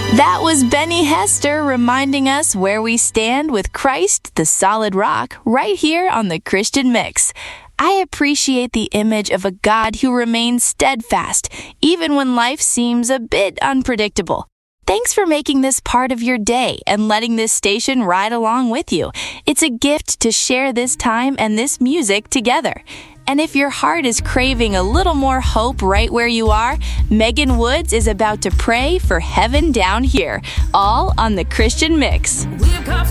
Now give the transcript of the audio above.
That was Benny Hester reminding us where we stand with Christ, the solid rock, right here on the Christian Mix. I appreciate the image of a God who remains steadfast, even when life seems a bit unpredictable. Thanks for making this part of your day and letting this station ride along with you. It's a gift to share this time and this music together. And if your heart is craving a little more hope right where you are, Megan Woods is about to pray for heaven down here, all on the Christian Mix.